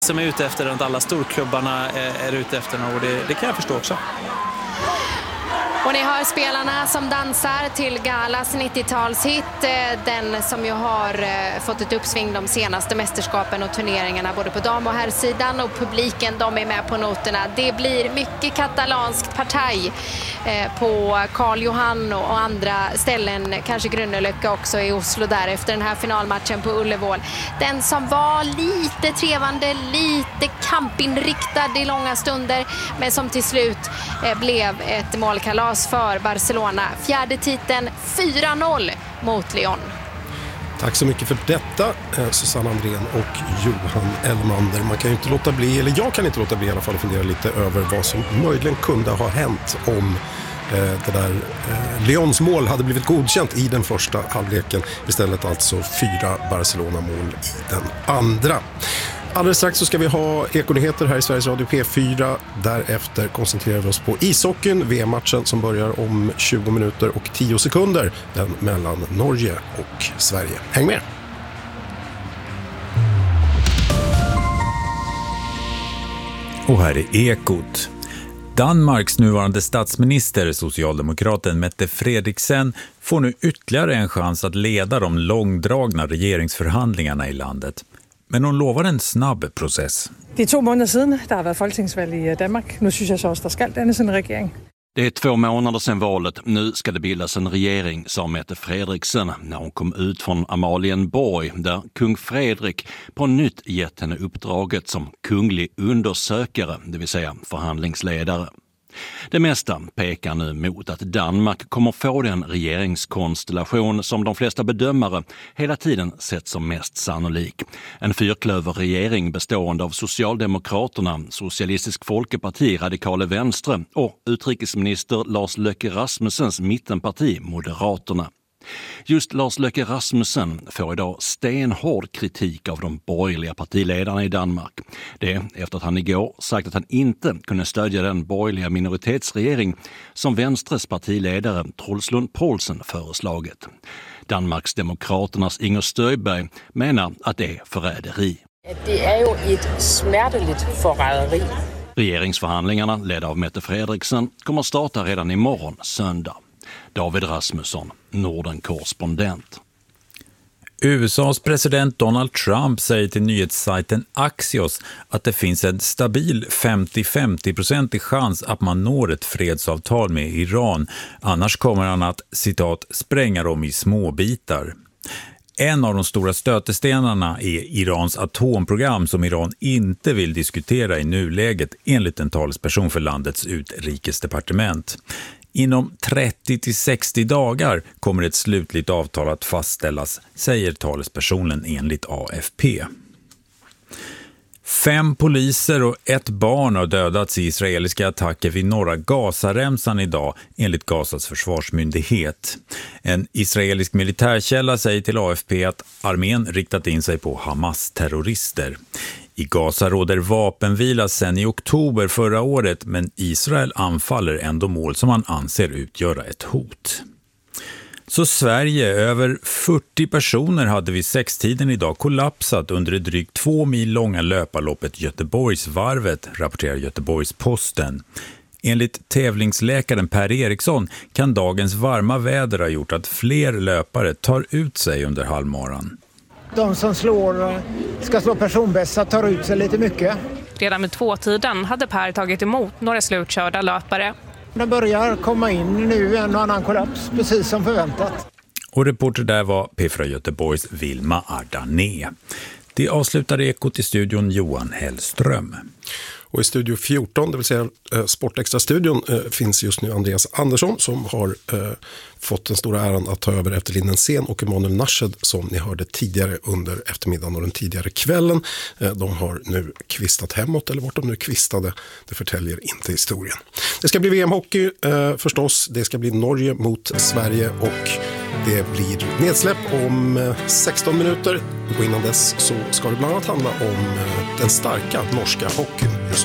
som är ute efter att alla storklubbarna är ute efter, och det kan jag förstå också. Och ni hör spelarna som dansar till Galas 90-talshit, den som ju har fått ett uppsving de senaste mästerskapen och turneringarna både på dam- och herrsidan, och publiken, de är med på noterna. Det blir mycket katalanskt partaj på Karl Johan och andra ställen, kanske Grünneløkka också i Oslo där efter den här finalmatchen på Ullevål. Den som var lite trevande, lite kampinriktad i långa stunder, men som till slut blev ett målkalas för Barcelona. Fjärde titeln 4-0 mot Lyon. Tack så mycket för detta, Susanne Andrén och Johan Elmander. Man kan ju inte låta bli, eller jag kan inte låta bli i alla fall, att fundera lite över vad som möjligen kunde ha hänt om det där Lyons mål hade blivit godkänt i den första halvleken. Istället alltså 4 Barcelona-mål i den andra. Alldeles strax så ska vi ha ekonyheter här i Sveriges Radio P4. Därefter koncentrerar vi oss på ishockeyn, VM-matchen som börjar om 20 minuter och 10 sekunder. Den mellan Norge och Sverige. Häng med! Och här är Ekot. Danmarks nuvarande statsminister, socialdemokraten Mette Frederiksen, får nu ytterligare en chans att leda de långdragna regeringsförhandlingarna i landet. Men hon lovar en snabb process. Det är 2 månader sedan det har varit folketingsvalg i Danmark. Nu syns jag så att det ska dannes en regering. Det är 2 månader sedan valet. Nu ska det bildas en regering, sa Mette Frederiksen när hon kom ut från Amalienborg, där kung Fredrik på nytt gett henne uppdraget som kunglig undersökare, det vill säga förhandlingsledare. Det mesta pekar nu mot att Danmark kommer få den regeringskonstellation som de flesta bedömare hela tiden sett som mest sannolik. En fyrklöverregering bestående av Socialdemokraterna, Socialistisk Folkeparti, Radikale Venstre och utrikesminister Lars Løkke Rasmussens mittenparti Moderaterna. Just Lars Løkke Rasmussen får idag stenhård kritik av de borgerliga partiledarna i Danmark. Det efter att han igår sagt att han inte kunde stödja den borgerliga minoritetsregering som Venstres partiledare Troels Lund Poulsen föreslagit. Danmarks Demokraternas Inger Støjberg menar att det är förräderi. Det är ju ett smärtligt förräderi. Regeringsförhandlingarna, ledda av Mette Frederiksen, kommer starta redan imorgon söndag. David Rasmusson, Norden-korrespondent. USAs president Donald Trump säger till nyhetssajten Axios att det finns en stabil 50-50% chans att man når ett fredsavtal med Iran. Annars kommer han att, citat, spränga dem i småbitar. En av de stora stötestenarna är Irans atomprogram som Iran inte vill diskutera i nuläget, enligt en talesperson för landets utrikesdepartement. Inom 30-60 dagar kommer ett slutligt avtal att fastställas, säger talespersonen enligt AFP. 5 poliser och 1 barn har dödats i israeliska attacker vid norra Gazaremsan idag, enligt Gazas försvarsmyndighet. En israelisk militärkälla säger till AFP att armén riktat in sig på Hamas-terrorister. I Gaza råder vapenvila sedan i oktober förra året, men Israel anfaller ändå mål som man anser utgöra ett hot. Så Sverige, över 40 personer hade vid 6-tiden idag kollapsat under det drygt 2 mil långa löparloppet Göteborgsvarvet, rapporterar Göteborgs-Posten. Enligt tävlingsläkaren Per Eriksson kan dagens varma väder ha gjort att fler löpare tar ut sig under halvmaran. De som ska slå personbästa tar ut sig lite mycket. Redan med 2-tiden hade Per tagit emot några slutkörda löpare. Det börjar komma in nu en och annan kollaps, precis som förväntat. Och reporter där var P4 Göteborgs Vilma Ardané. Det avslutade Ekot i studion Johan Hellström. Och i studio 14, det vill säga Sportextra-studion, finns just nu Andreas Andersson som har fått den stora äran att ta över efter Linden Sen och Emanuel Narshed som ni hörde tidigare under eftermiddagen och den tidigare kvällen. De har nu kvistat hemåt, eller vart de nu kvistade, det förtäljer inte historien. Det ska bli VM-hockey förstås, det ska bli Norge mot Sverige och det blir nedsläpp om 16 minuter och innan dess så ska det bland annat handla om den starka norska hockeyn.